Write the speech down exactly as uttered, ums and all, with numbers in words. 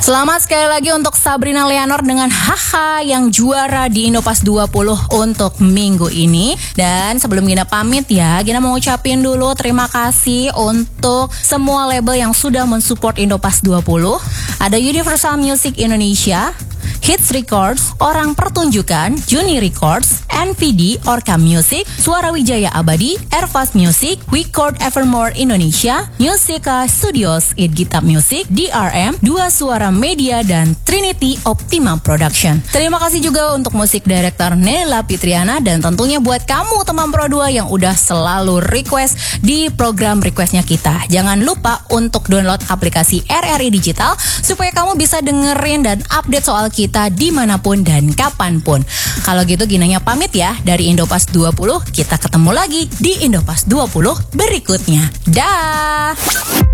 Selamat sekali lagi untuk Sabrina Leonor dengan Haha yang juara di Indopass dua puluh untuk minggu ini. Dan sebelum Gina pamit ya, Gina mau ngucapin dulu terima kasih untuk semua label yang sudah mensupport Indopass dua puluh. Ada Universal Music Indonesia, Hits Records, Orang Pertunjukan, Juni Records, N V D, Orca Music, Suara Wijaya Abadi, Airfast Music, Record Evermore Indonesia, Musica Studios, Idgita Music, D R M, Dua Suara Media, dan Trinity Optima Production. Terima kasih juga untuk musik director Nela Fitriana, dan tentunya buat kamu teman Pro dua yang udah selalu request di program requestnya kita. Jangan lupa untuk download aplikasi R R I Digital supaya kamu bisa dengerin dan update soal kita dimanapun dan kapanpun. Kalau gitu Ginanya pamit ya dari Indopass dua puluh. Kita ketemu lagi di Indopass dua puluh berikutnya. Dah.